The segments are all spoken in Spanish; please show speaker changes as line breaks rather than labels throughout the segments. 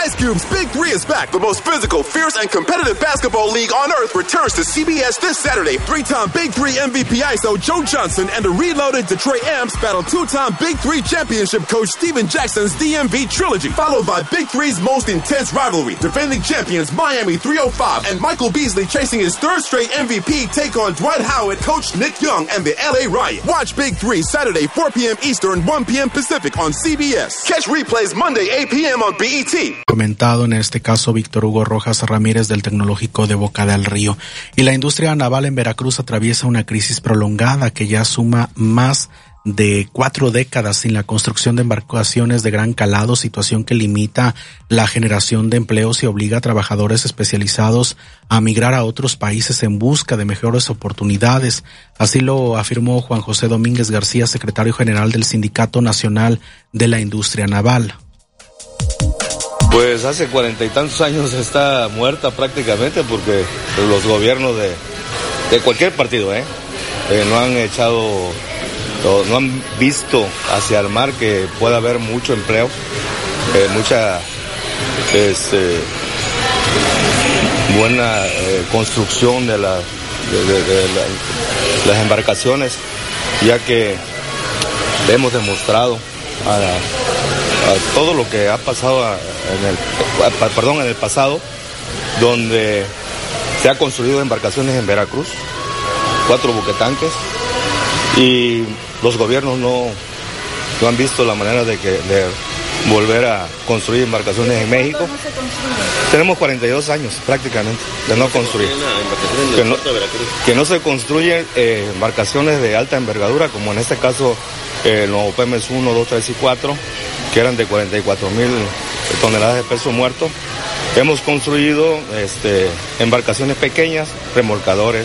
Ice Cube's Big Three is back. The most physical, fierce, and competitive basketball league on earth returns to CBS this Saturday. Three-time Big Three MVP ISO Joe Johnson and the reloaded Detroit Amps battle two-time Big Three championship coach Steven Jackson's DMV trilogy, followed by Big Three's most intense rivalry. Defending champions Miami 305 and Michael Beasley chasing his third straight MVP take on Dwight Howard, coach Nick Young, and the LA Riot. Watch Big Three Saturday 4 p.m. Eastern, 1 p.m. Pacific on CBS. Catch replays Monday 8 p.m. on BET.
Comentado en este caso Víctor Hugo Rojas Ramírez del Tecnológico de Boca del Río. Y la industria naval en Veracruz atraviesa una crisis prolongada que ya suma más de 4 décadas sin la construcción de embarcaciones de gran calado, situación que limita la generación de empleos y obliga a trabajadores especializados a migrar a otros países en busca de mejores oportunidades. Así lo afirmó Juan José Domínguez García, secretario general del Sindicato Nacional de la Industria Naval.
Pues hace 40 y tantos años está muerta prácticamente porque los gobiernos de cualquier partido no han visto hacia el mar que pueda haber mucho empleo, mucha buena construcción de las embarcaciones, ya que hemos demostrado a todo lo que ha pasado en el pasado, donde se ha construido embarcaciones en Veracruz, 4 buquetanques, y los gobiernos no han visto la manera de volver a construir embarcaciones en México. Tenemos 42 años prácticamente de no construir. Que no se construyen embarcaciones de alta envergadura, como en este caso los Pemex 1, 2, 3 y 4, que eran de 44,000 toneladas de peso muerto. Hemos construido embarcaciones pequeñas, remolcadores,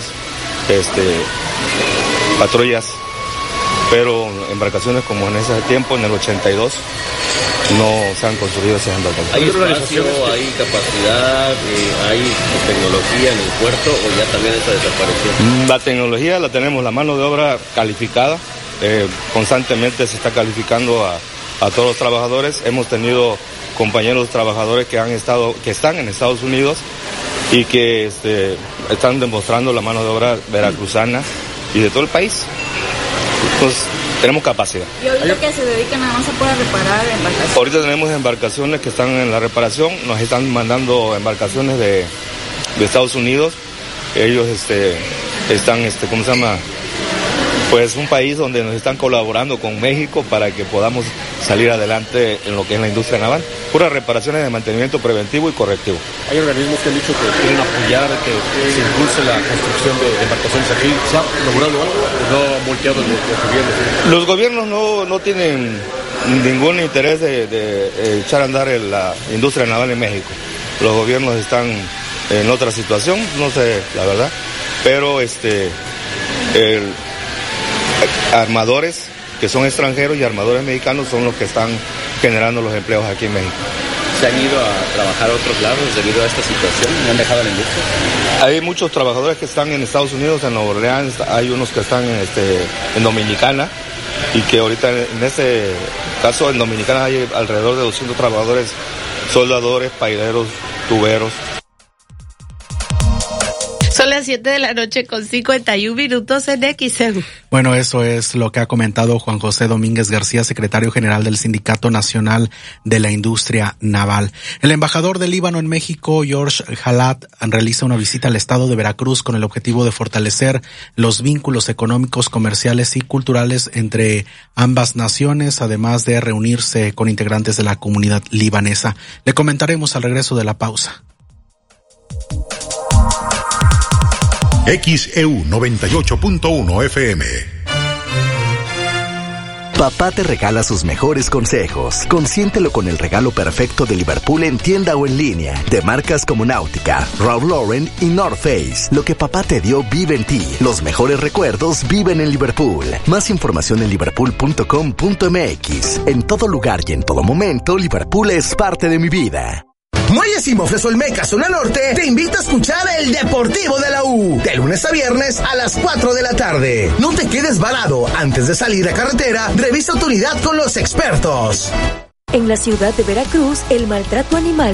patrullas, pero embarcaciones como en ese tiempo, en el 82, no se han construido esas embarcaciones.
¿Hay espacio, hay capacidad, hay tecnología en el puerto o ya también está desapareciendo?
La tecnología la tenemos, la mano de obra calificada, constantemente se está calificando a todos los trabajadores. Hemos tenido compañeros trabajadores que están en Estados Unidos y que están demostrando la mano de obra veracruzana y de todo el país. Entonces, tenemos capacidad.
¿Y ahorita que se dedican nada más a poder reparar embarcaciones?
Ahorita tenemos embarcaciones que están en la reparación, nos están mandando embarcaciones de Estados Unidos. Ellos están, ¿cómo se llama? Pues un país donde nos están colaborando con México para que podamos salir adelante en lo que es la industria naval. Puras reparaciones de mantenimiento preventivo y correctivo.
Hay organismos que han dicho que quieren apoyar que se impulse la construcción de embarcaciones aquí. ¿Se ha logrado algo? ¿No ha volteado el gobierno?
Los gobiernos no tienen ningún interés de echar a andar la industria naval en México. Los gobiernos están en otra situación, no sé la verdad, pero armadores que son extranjeros y armadores mexicanos son los que están generando los empleos aquí en México.
¿Se han ido a trabajar a otros lados debido a esta situación? ¿No han dejado la industria?
Hay muchos trabajadores que están en Estados Unidos, en Nueva Orleans, hay unos que están en Dominicana, y que ahorita en este caso en Dominicana hay alrededor de 200 trabajadores, soldadores, paileros, tuberos.
Son las 7:51 en XEU.
Bueno, eso es lo que ha comentado Juan José Domínguez García, secretario general del Sindicato Nacional de la Industria Naval. El embajador del Líbano en México, George Halat, realiza una visita al estado de Veracruz con el objetivo de fortalecer los vínculos económicos, comerciales y culturales entre ambas naciones, además de reunirse con integrantes de la comunidad libanesa. Le comentaremos al regreso de la pausa.
XEU 98.1 FM.
Papá te regala sus mejores consejos. Consiéntelo con el regalo perfecto de Liverpool en tienda o en línea, de marcas como Náutica, Ralph Lauren y North Face. Lo que papá te dio vive en ti. Los mejores recuerdos viven en Liverpool. Más información en liverpool.com.mx. En todo lugar y en todo momento, Liverpool es parte de mi vida.
Muelles y Mofles Olmeca, zona norte, te invita a escuchar el Deportivo de la U, de lunes a viernes a las 4 de la tarde. No te quedes varado. Antes de salir a carretera, revisa tu unidad con los expertos.
En la ciudad de Veracruz, el maltrato animal